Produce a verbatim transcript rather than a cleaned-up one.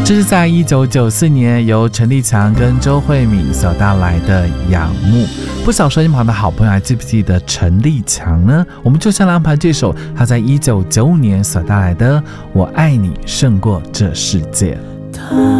这是在一九九四年由陈立强跟周慧敏所带来的《仰慕》。不晓得收音旁的好朋友还记不记得陈立强呢？我们就先来安排这首他在一九九五年所带来的《我爱你胜过这世界》。